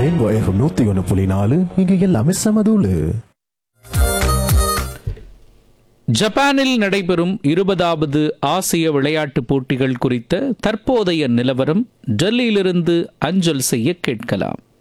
Rainbow FM 101.4 இங்க எல்லாமே சமதூளு. ஜப்பானில் நடைபெறும் 20வது ஆசிய விளையாட்டுப் போட்டிகள் குறித்த தற்போதைய நிலவரம் டெல்லியிலிருந்து அஞ்சல் செய்ய கேட்கலாம்.